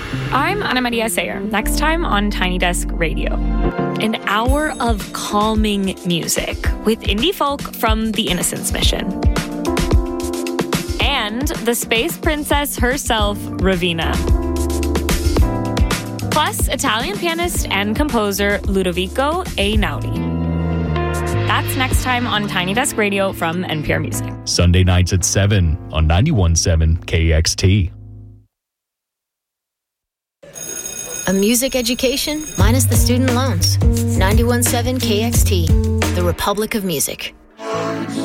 I'm Ana Maria Sayer. Next time on Tiny Desk Radio. An hour of calming music with indie folk from the Innocence Mission. And the space princess herself, Raveena. Plus, Italian pianist and composer Ludovico Einaudi. That's next time on Tiny Desk Radio from NPR Music. Sunday nights at 7 on 91.7 KXT. A music education minus the student loans. 91.7 KXT, the Republic of Music.